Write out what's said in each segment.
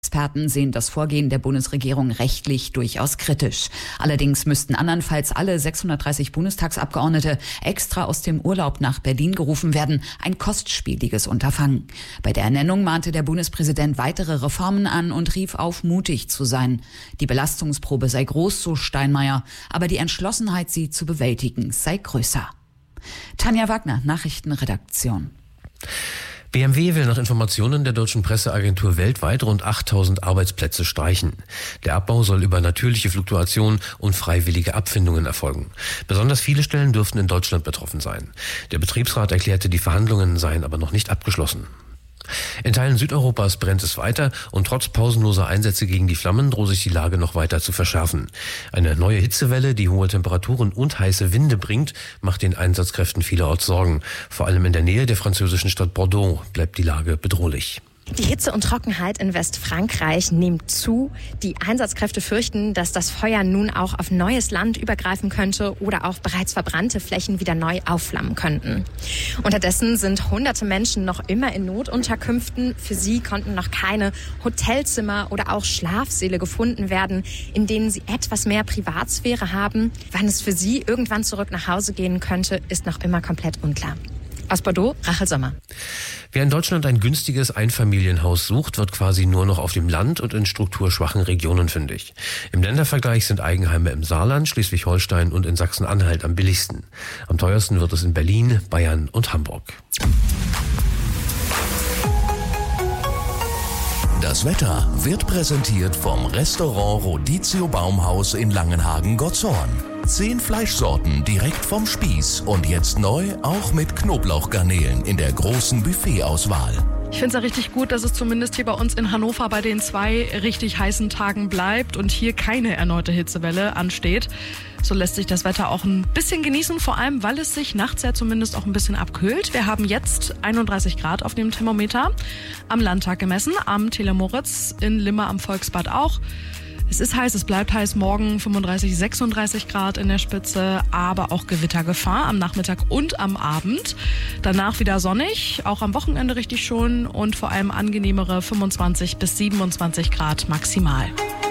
Experten sehen das Vorgehen der Bundesregierung rechtlich durchaus kritisch. Allerdings müssten andernfalls alle 630 Bundestagsabgeordnete extra aus dem Urlaub nach Berlin gerufen werden. Ein kostspieliges Unterfangen. Bei der Ernennung mahnte der Bundespräsident weitere Reformen an und rief auf, mutig zu sein. Die Belastungsprobe sei groß, so Steinmeier, aber die Entschlossenheit, sie zu bewältigen, sei größer. Tanja Wagner, Nachrichtenredaktion. BMW will nach Informationen der deutschen Presseagentur weltweit rund 8000 Arbeitsplätze streichen. Der Abbau soll über natürliche Fluktuation und freiwillige Abfindungen erfolgen. Besonders viele Stellen dürften in Deutschland betroffen sein. Der Betriebsrat erklärte, die Verhandlungen seien aber noch nicht abgeschlossen. In Teilen Südeuropas brennt es weiter und trotz pausenloser Einsätze gegen die Flammen droht sich die Lage noch weiter zu verschärfen. Eine neue Hitzewelle, die hohe Temperaturen und heiße Winde bringt, macht den Einsatzkräften vielerorts Sorgen. Vor allem in der Nähe der französischen Stadt Bordeaux bleibt die Lage bedrohlich. Die Hitze und Trockenheit in Westfrankreich nimmt zu. Die Einsatzkräfte fürchten, dass das Feuer nun auch auf neues Land übergreifen könnte oder auch bereits verbrannte Flächen wieder neu aufflammen könnten. Unterdessen sind hunderte Menschen noch immer in Notunterkünften. Für sie konnten noch keine Hotelzimmer oder auch Schlafsäle gefunden werden, in denen sie etwas mehr Privatsphäre haben. Wann es für sie irgendwann zurück nach Hause gehen könnte, ist noch immer komplett unklar. Aus Bordeaux, Rachel Sommer. Wer in Deutschland ein günstiges Einfamilienhaus sucht, wird quasi nur noch auf dem Land und in strukturschwachen Regionen fündig. Im Ländervergleich sind Eigenheime im Saarland, Schleswig-Holstein und in Sachsen-Anhalt am billigsten. Am teuersten wird es in Berlin, Bayern und Hamburg. Das Wetter wird präsentiert vom Restaurant Rodizio Baumhaus in Langenhagen-Gottshorn. 10 Fleischsorten direkt vom Spieß und jetzt neu auch mit Knoblauchgarnelen in der großen Buffetauswahl. Ich finde es ja richtig gut, dass es zumindest hier bei uns in Hannover bei den 2 richtig heißen Tagen bleibt und hier keine erneute Hitzewelle ansteht. So lässt sich das Wetter auch ein bisschen genießen, vor allem, weil es sich nachts ja zumindest auch ein bisschen abkühlt. Wir haben jetzt 31 Grad auf dem Thermometer am Landtag gemessen, am Telemoritz, in Limmer am Volksbad auch. Es ist heiß, es bleibt heiß, morgen 35, 36 Grad in der Spitze, aber auch Gewittergefahr am Nachmittag und am Abend. Danach wieder sonnig, auch am Wochenende richtig schön und vor allem angenehmere 25 bis 27 Grad maximal.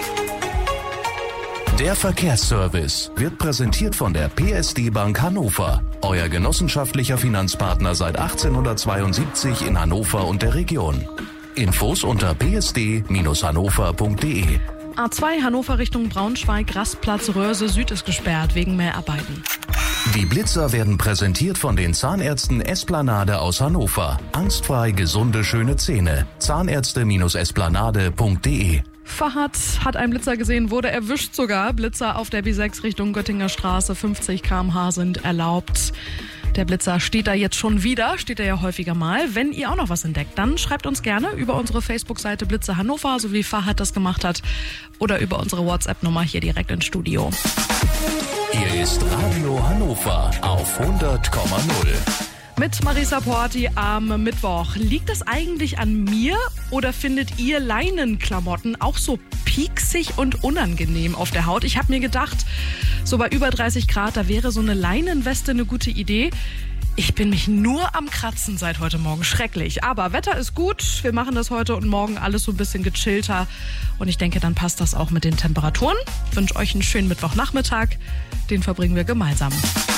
Der Verkehrsservice wird präsentiert von der PSD Bank Hannover, euer genossenschaftlicher Finanzpartner seit 1872 in Hannover und der Region. Infos unter psd-hannover.de. A2 Hannover Richtung Braunschweig, Rastplatz Röhrse Süd ist gesperrt wegen Mehrarbeiten. Die Blitzer werden präsentiert von den Zahnärzten Esplanade aus Hannover. Angstfrei gesunde, schöne Zähne. Zahnärzte-esplanade.de. Fahad hat einen Blitzer gesehen, wurde erwischt sogar. Blitzer auf der B6 Richtung Göttinger Straße, 50 km/h sind erlaubt. Der Blitzer steht da jetzt schon wieder, steht er ja häufiger mal. Wenn ihr auch noch was entdeckt, dann schreibt uns gerne über unsere Facebook-Seite Blitzer Hannover, so wie Fahad das gemacht hat, oder über unsere WhatsApp-Nummer hier direkt ins Studio. Hier ist Radio Hannover auf 100,0. Mit Marisa Porti am Mittwoch. Liegt das eigentlich an mir oder findet ihr Leinenklamotten auch so pieksig und unangenehm auf der Haut? Ich habe mir gedacht, so bei über 30 Grad, da wäre so eine Leinenweste eine gute Idee. Ich bin mich nur am Kratzen seit heute Morgen. Schrecklich. Aber Wetter ist gut. Wir machen das heute und morgen alles so ein bisschen gechillter. Und ich denke, dann passt das auch mit den Temperaturen. Ich wünsche euch einen schönen Mittwochnachmittag. Den verbringen wir gemeinsam.